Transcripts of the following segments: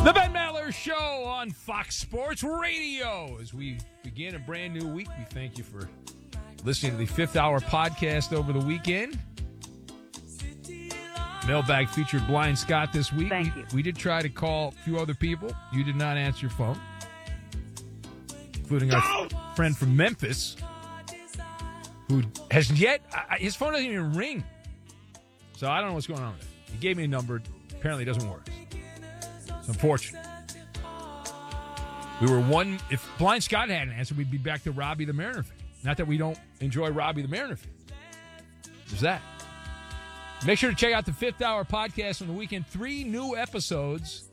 The Ben Maller Show on Fox Sports Radio. As we begin a brand new week, we thank you for listening to the Fifth Hour podcast over the weekend. Mailbag featured Blind Scott this week. Thank you. We did try to call a few other people. You did not answer your phone, including our friend from Memphis, who has yet, his phone doesn't even ring. So I don't know what's going on with it. He gave me a number. Apparently it doesn't work. It's unfortunate. We were one. If Blind Scott hadn't answered, we'd be back to Robbie the Mariner fan. Not that we don't enjoy Robbie the Mariner fan. There's that. Make sure to check out the Fifth Hour podcast on the weekend. 3 new episodes.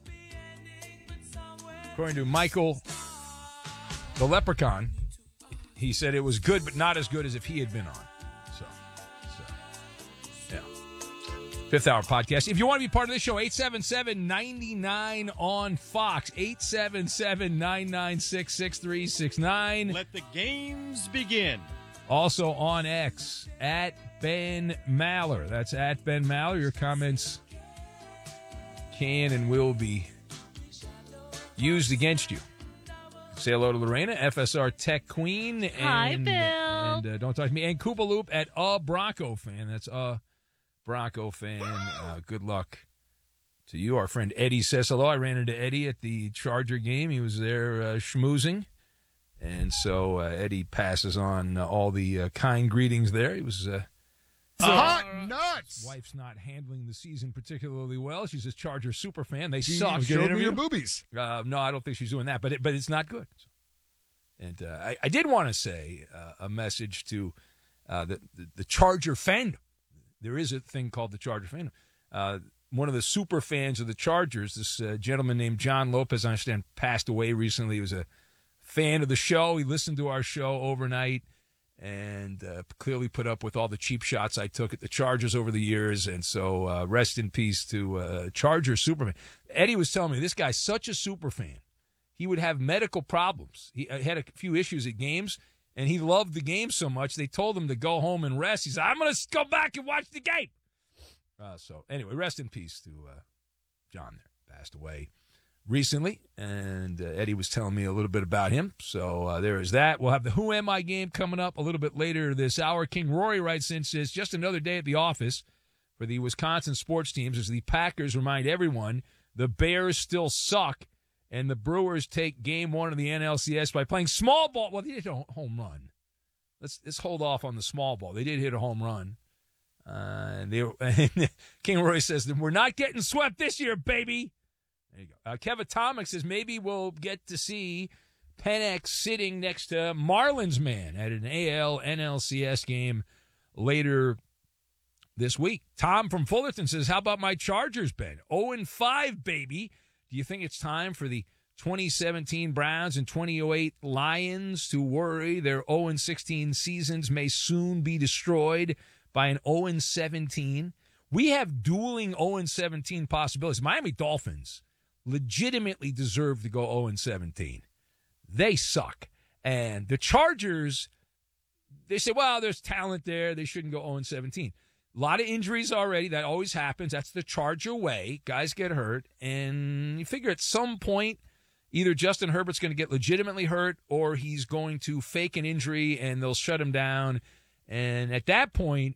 According to Michael, the Leprechaun, he said it was good, but not as good as if he had been on. So yeah. Fifth Hour podcast. If you want to be part of this show, 877-99 on Fox. 877-996-6369. Let the games begin. Also on X, at Ben Maller. That's at Ben Maller. Your comments can and will be used against you. Say hello to Lorena, FSR Tech Queen. Hi, Bill. And don't talk to me. And Koopa Loop at Bronco Fan. That's Bronco Fan. Good luck to you. Our friend Eddie says hello. I ran into Eddie at the Charger game. He was there schmoozing. And so Eddie passes on all the kind greetings there. He was hot nuts. Wife's not handling the season particularly well. She's a Charger super fan. They suck. Show me your boobies. No, I don't think she's doing that. But it's not good. And I did want to say a message to the Charger fandom. There is a thing called the Charger fandom. One of the super fans of the Chargers, this gentleman named John Lopez, I understand, passed away recently. He was a fan of the show. He listened to our show overnight and clearly put up with all the cheap shots I took at the Chargers over the years. And so rest in peace to Charger superfan. Eddie was telling me this guy's such a super fan. He would have medical problems. He had a few issues at games, and he loved the game so much they told him to go home and rest. He said, I'm going to go back and watch the game. So anyway, rest in peace to John there. Passed away recently, and Eddie was telling me a little bit about him. So there is that. We'll have the Who Am I game coming up a little bit later this hour. King Rory writes in, says, just another day at the office for the Wisconsin sports teams as the Packers remind everyone the Bears still suck, and the Brewers take game 1 of the NLCS by playing small ball. Well, they did a home run. Let's hold off on the small ball. They did hit a home run. And King Rory says, we're not getting swept this year, baby. There you go. Kevin Tomic says maybe we'll get to see Penix sitting next to Marlins man at an AL NLCS game later this week. Tom from Fullerton says, how about my Chargers, Ben? 0-5, baby. Do you think it's time for the 2017 Browns and 2008 Lions to worry their 0-16 seasons may soon be destroyed by an 0-17? We have dueling 0-17 possibilities. Miami Dolphins legitimately deserve to go 0-17. They suck. And the Chargers, they say, well, there's talent there. They shouldn't go 0-17. A lot of injuries already. That always happens. That's the Charger way. Guys get hurt. And you figure at some point, either Justin Herbert's going to get legitimately hurt or he's going to fake an injury and they'll shut him down. And at that point,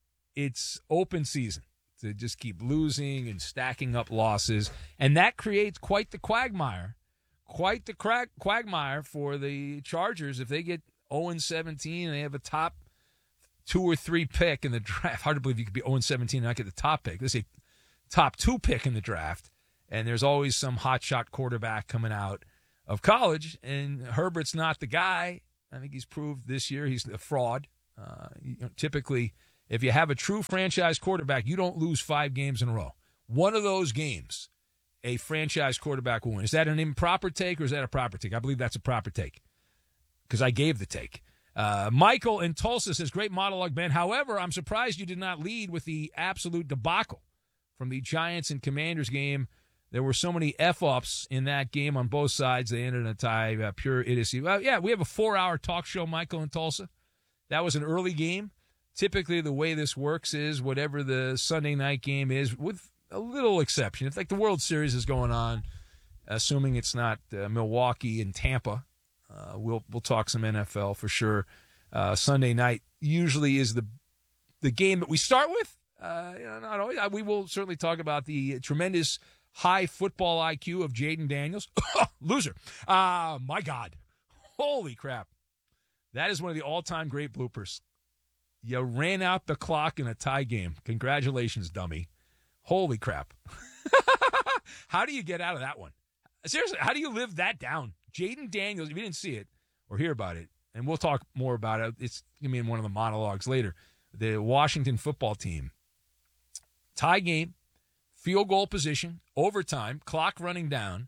it's open season to just keep losing and stacking up losses. And that creates quite the quagmire. Quite the quagmire for the Chargers if they get 0-17 and they have a top 2 or 3 pick in the draft. Hard to believe you could be 0-17 and not get the top pick. Let's say top 2 pick in the draft. And there's always some hotshot quarterback coming out of college. And Herbert's not the guy. I think he's proved this year he's a fraud. Typically, if you have a true franchise quarterback, you don't lose 5 games in a row. One of those games, a franchise quarterback will win. Is that an improper take or is that a proper take? I believe that's a proper take because I gave the take. Michael in Tulsa says, great monologue, Ben. However, I'm surprised you did not lead with the absolute debacle from the Giants and Commanders game. There were so many F-ups in that game on both sides. They ended in a tie, pure idiocy. Well, yeah, we have a 4-hour talk show, Michael in Tulsa. That was an early game. Typically, the way this works is whatever the Sunday night game is, with a little exception. If like the World Series is going on, assuming it's not Milwaukee and Tampa. We'll talk some NFL for sure. Sunday night usually is the game that we start with. Not always. We will certainly talk about the tremendous high football IQ of Jaden Daniels. Loser. My God. Holy crap. That is one of the all-time great bloopers. You ran out the clock in a tie game. Congratulations, dummy. Holy crap. How do you get out of that one? Seriously, how do you live that down? Jaden Daniels, if you didn't see it or hear about it, and we'll talk more about it. It's going to be in one of the monologues later. The Washington football team, tie game, field goal position, overtime, clock running down,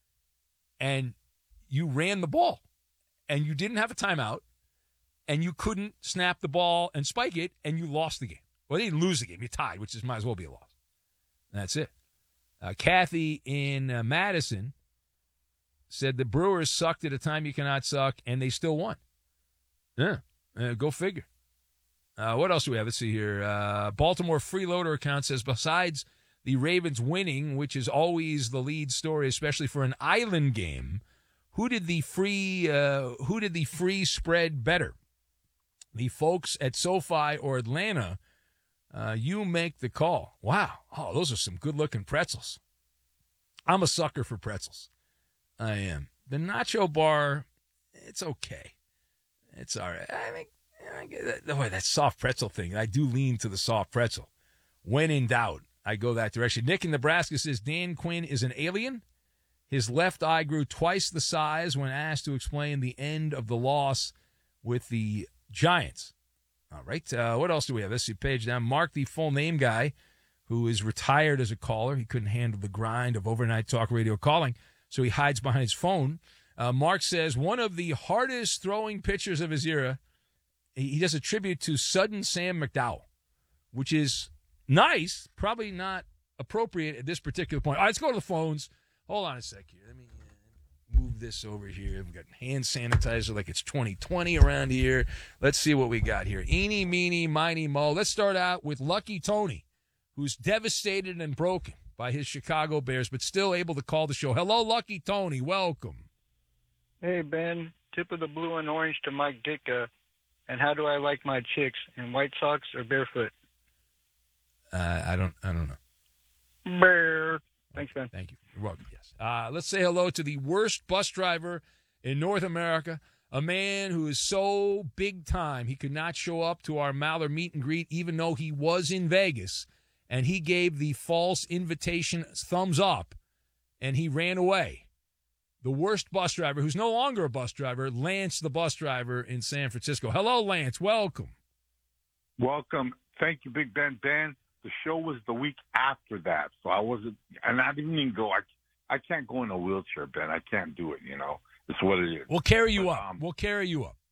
and you ran the ball, and you didn't have a timeout, and you couldn't snap the ball and spike it, and you lost the game. Well, they didn't lose the game. You tied, which might as well be a loss. And that's it. Kathy in Madison said the Brewers sucked at a time you cannot suck, and they still won. Yeah, go figure. What else do we have? Let's see here. Baltimore freeloader account says, besides the Ravens winning, which is always the lead story, especially for an island game, who did the free spread better? The folks at SoFi or Atlanta? You make the call. Wow. Oh, those are some good-looking pretzels. I'm a sucker for pretzels. I am. The nacho bar, it's okay. It's all right. I think that soft pretzel thing, I do lean to the soft pretzel. When in doubt, I go that direction. Nick in Nebraska says Dan Quinn is an alien. His left eye grew twice the size when asked to explain the end of the loss with the Giants. All right. What else do we have? Let's see. Page down. Mark, the full name guy, who is retired as a caller. He couldn't handle the grind of overnight talk radio calling, so he hides behind his phone. Mark says one of the hardest throwing pitchers of his era, he does a tribute to Sudden Sam McDowell, which is nice, probably not appropriate at this particular point. All right, let's go to the phones. Hold on a sec here. Let me move this over here. We've got hand sanitizer like it's 2020 around here. Let's see what we got here. Eeny, meeny, miny, mo. Let's start out with Lucky Tony, who's devastated and broken by his Chicago Bears, but still able to call the show. Hello, Lucky Tony. Welcome. Hey, Ben. Tip of the blue and orange to Mike Ditka. And how do I like my chicks, in White Sox or barefoot? I don't know. Bear. Thanks, Ben. Thank you. You're welcome. Yes. Let's say hello to the worst bus driver in North America, a man who is so big time he could not show up to our Maller meet and greet even though he was in Vegas, and he gave the false invitation thumbs up, and he ran away. The worst bus driver, who's no longer a bus driver, Lance the bus driver in San Francisco. Hello, Lance. Welcome. Welcome. Thank you, Big Ben. Ben, the show was the week after that, so I wasn't, and I didn't even go. I can't go in a wheelchair, Ben. I can't do it, It's what it is. We'll carry you up. We'll carry you up.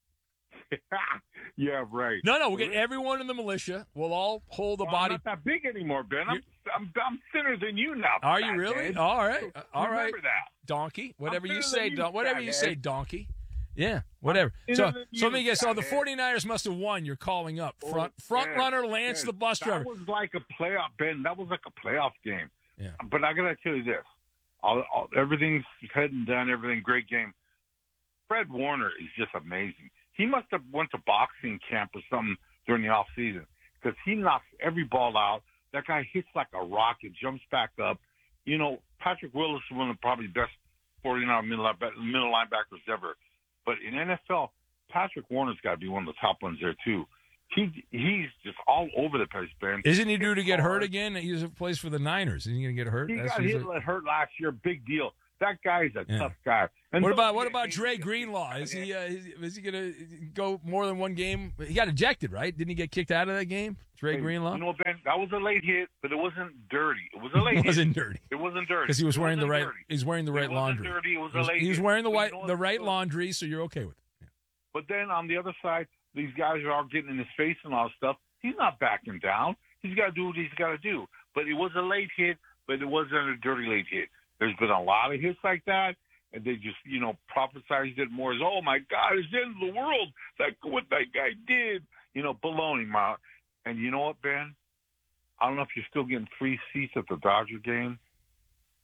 Yeah, right. No, we'll get everyone in the militia. We'll all hold the body. I'm not that big anymore, Ben. I'm thinner than you now. Are you really? Ben. All right. All right. Remember that. Donkey. Whatever you say. Whatever you say, donkey. Yeah, whatever. I'm So thinner let me guess. So the than you, 49ers must have won. You're calling up. Front runner Lance the bus driver. That was like a playoff, Ben. That was like a playoff game. Yeah. But I got to tell you this. Everything's said and done. Everything, great game. Fred Warner is just amazing. He must have went to boxing camp or something during the off season because he knocks every ball out. That guy hits like a rocket, jumps back up. Patrick Willis is one of the probably best 49 middle linebackers ever. But in NFL, Patrick Warner's got to be one of the top ones there too. He's just all over the place, Ben. Isn't he due to get hurt again? He plays for the Niners. Isn't he going to get hurt? He got hurt last year. Big deal. That guy's a tough guy. And what about Dre Greenlaw? Is he going to go more than one game? He got ejected, right? Didn't he get kicked out of that game? Dre Greenlaw? Ben, that was a late hit, but it wasn't dirty. It was a late hit. It wasn't dirty. It wasn't dirty. Because he was wearing the right. He's wearing the right laundry. Dirty. It was a late hit. He was wearing the right laundry, so you're okay with it. Yeah. But then on the other side, these guys are all getting in his face and all that stuff. He's not backing down. He's got to do what he's got to do. But it was a late hit, but it wasn't a dirty late hit. There's been a lot of hits like that. And they just, prophesized it more as, oh, my God, it's the end of the world. What that guy did. Baloney, Ma. And you know what, Ben? I don't know if you're still getting free seats at the Dodger game.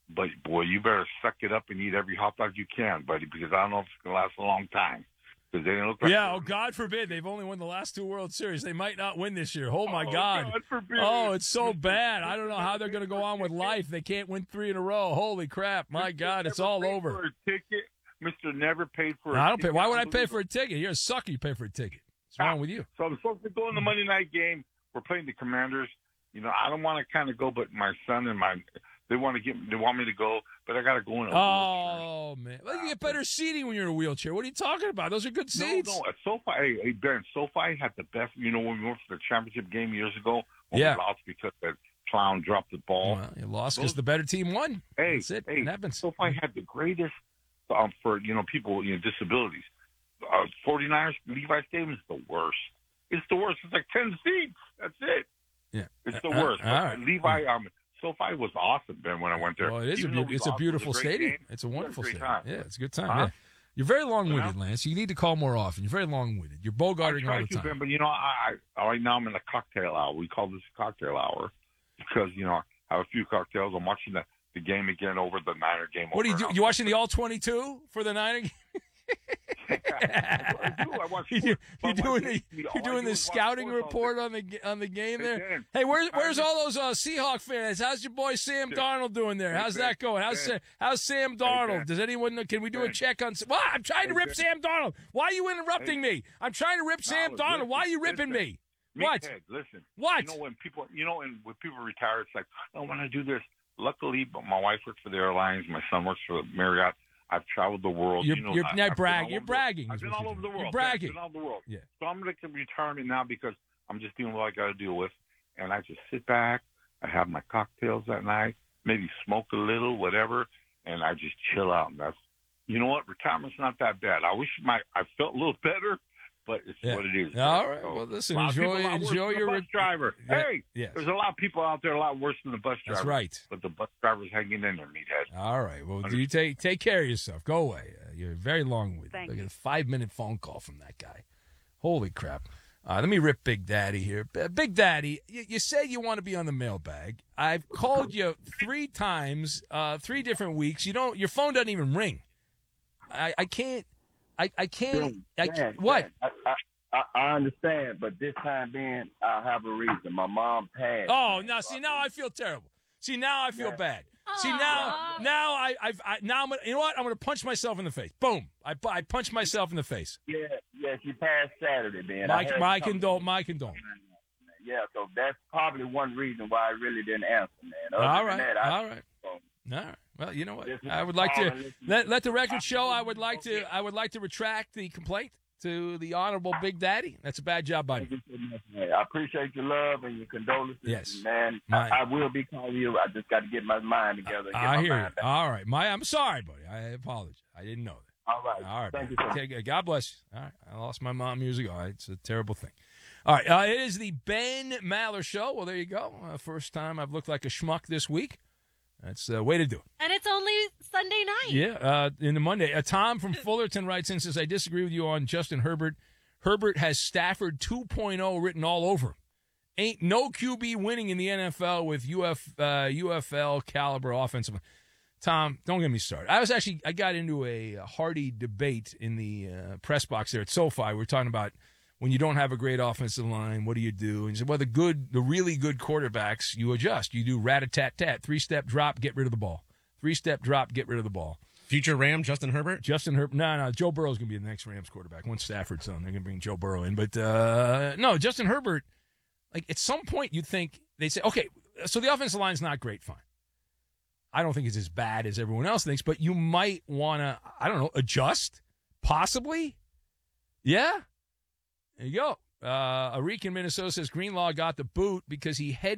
But, boy, you better suck it up and eat every hot dog you can, buddy, because I don't know if it's going to last a long time. Because they didn't look like Yeah, God forbid. They've only won the last 2 World Series. They might not win this year. Oh, my God. God forbid. Oh, it's so bad. I don't know how they're going to go on with life. They can't win 3 in a row. Holy crap. My God, it's all over. For a ticket. Mr. Never paid for a I don't pay. ticket. Why would I pay for a ticket? You're a sucker. You pay for a ticket. What's wrong with you? So I'm supposed to go in the Monday night game. We're playing the Commanders. I don't want to kind of go, but my son and they want me to go, but I got to go in a wheelchair. Oh, man. Well, you get better seating when you're in a wheelchair. What are you talking about? Those are good seats. No, at SoFi, hey, Ben, SoFi had the best, when we went for the championship game years ago, when Yeah. we lost because that clown dropped the ball. Well, you lost because the better team won. Hey, That's it. hey, It happens. SoFi had the greatest for, people, disabilities. 49ers, Levi Stadium is the worst. It's the worst. It's like 10 seats. That's it. Yeah. It's the worst. All right. Levi, SoFi was awesome, Ben, when I went there. Well, it is Even though we it's a lost, beautiful it was a great stadium. game. It's a wonderful It was a stadium. great time. Yeah, it's a good time. Huh? Yeah. You're very long-winded, Yeah. Lance. You need to call more often. You're very long-winded. You're bogarting all I the try to, time. Ben, but right now I'm in the cocktail hour. We call this cocktail hour because I have a few cocktails. I'm watching the game again over the Niner game. What do you do? You watching the all 22 for the Niner game? I do. I watch You're sports. doing the scouting report on the game there. Dan, Hey, where's all those Seahawk fans? How's your boy Sam Darnold doing there? Hey, How's Dan, that going? How's Sam Darnold? Dan. Does anyone know? Can we do a Dan. check on? What? I'm trying to rip Dan. Sam Darnold. Why are you interrupting me? I'm trying to rip Sam No, Darnold. listen, Why are you ripping listen. me? What? Meathead, listen. What? When people, when people retire, it's like, I want to do this. Luckily, but my wife works for the airlines. My son works for Marriott. I've traveled the world. You're I've been bragging. all You're over- bragging. I've is been what all you're over the doing. world. You're bragging. I've been all over the world. Yeah. So I'm looking at retirement now because I'm just doing what I got to deal with, and I just sit back. I have my cocktails that night, maybe smoke a little, whatever, and I just chill out. And that's, what? Retirement's not that bad. I wish I felt a little better, but it's Yeah. what it is. All right. So, Well, listen. a lot of people a lot worse Enjoy than your the bus driver. Yeah. Hey, Yes. there's a lot of people out there a lot worse than the bus driver. That's right. But the bus driver's hanging in there, meathead. All right. Well, do you take care of yourself? Go away. You're very long-winded. Thank Look you. at a 5-minute phone call from that guy. Holy crap. Let me rip Big Daddy here. Big Daddy, you say you want to be on the mailbag. I've called you 3 times, 3 different weeks. Your phone doesn't even ring. I can't. What? I understand, but this time being, I have a reason. My mom passed. Oh, now see, now I feel terrible. See, now I feel bad. See, now I'm gonna, you know what? I'm going to punch myself in the face. Boom! I punched myself in the face. Yeah, she passed Saturday, man. My condolence. Yeah, so that's probably one reason why I really didn't answer, man. All right. Well, you know what? I would like to let the record show. I would like to retract the complaint to the Honorable Big Daddy. That's a bad job, buddy. Thank you so much, man. I appreciate your love and your condolences. Yes. Man. I will be calling you. I just got to get my mind together. I hear you. All right. I'm sorry, buddy. I apologize. I didn't know that. All right. All right. Thank you so much. God bless you. All right. I lost my mom years ago. It's a terrible thing. All right. It is the Ben Maller Show. Well, there you go. First time I've looked like a schmuck this week. That's the way to do it. And it's only Sunday night. Yeah, in the Monday. Tom from Fullerton writes in, says, I disagree with you on Justin Herbert. Herbert has Stafford 2.0 written all over him. Ain't no QB winning in the NFL with UFL caliber offensive. Tom, don't get me started. I got into a hearty debate in the press box there at SoFi. We were talking about when you don't have a great offensive line, what do you do? And he said, well, the really good quarterbacks, you adjust. You do rat-a-tat-tat, 3-step drop, get rid of the ball. 3-step drop, get rid of the ball. Future Ram, Justin Herbert? No, Joe Burrow's going to be the next Rams quarterback. Once Stafford's done, they're going to bring Joe Burrow in. But, no, Justin Herbert, like at some point you'd think, they say, okay, so the offensive line's not great, fine. I don't think it's as bad as everyone else thinks, but you might want to, I don't know, adjust, possibly. Yeah? There you go. Arik in Minnesota says Greenlaw got the boot because he